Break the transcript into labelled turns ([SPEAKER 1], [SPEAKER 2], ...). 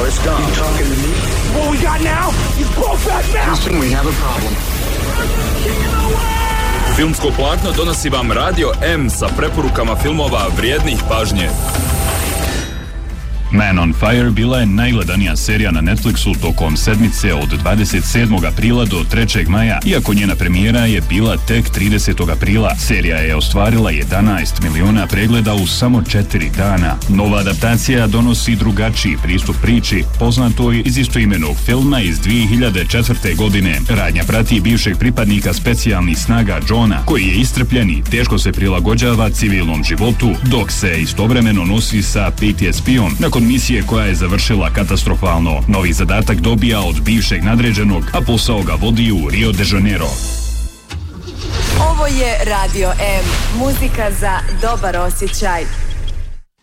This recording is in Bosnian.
[SPEAKER 1] Let's go. You talking to me?
[SPEAKER 2] What we got now is broke back now.
[SPEAKER 1] Houston, we have a problem.
[SPEAKER 3] Filmsko platno donosi vam Radio M sa preporukama filmova vrijednih pažnje.
[SPEAKER 4] Man on Fire bila je najgledanija serija na Netflixu tokom sedmice od 27. aprila do 3. maja, iako njena premijera je bila tek 30. aprila. Serija je ostvarila 11 miliona pregleda u samo 4 dana. Nova adaptacija donosi drugačiji pristup priči, poznatoj iz istoimenog filma iz 2004. godine. Radnja prati bivšeg pripadnika specijalnih snaga Johna, koji je istrpljen i teško se prilagođava civilnom životu, dok se istovremeno nosi sa PTSP-om nakon misije koja je završila katastrofalno. Novi zadatak dobija od bivšeg nadređenog, a posao ga vodi u Rio de Janeiro.
[SPEAKER 5] Ovo je Radio M, muzika za dobar osjećaj.